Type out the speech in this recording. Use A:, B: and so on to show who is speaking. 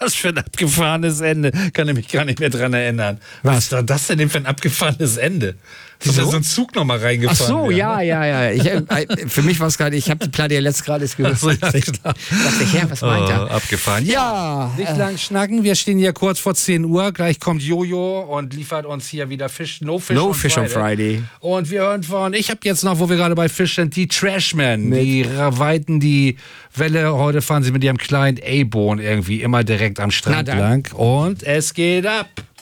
A: Was für ein abgefahrenes Ende. Kann ich mich gar nicht mehr dran erinnern. Was war das denn für ein abgefahrenes Ende? Ist da so ein Zug nochmal reingefahren?
B: Ach so,
A: werden,
B: ja. Für mich war es gerade, ich habe die Platte ja letzt gerade gehört.
A: So, ja, klar.
B: Dachte ich, was meint er?
A: Abgefahren.
B: Ja.
A: Nicht lang schnacken, wir stehen hier kurz vor 10 Uhr. Gleich kommt Jojo und liefert uns hier wieder Fisch. No Fish on Friday. Und wir hören ich habe jetzt noch, wo wir gerade bei Fisch sind, die Trashmen. Die weiten die Welle. Heute fahren sie mit ihrem kleinen A-Bone irgendwie immer direkt am Strand lang. Und es geht ab.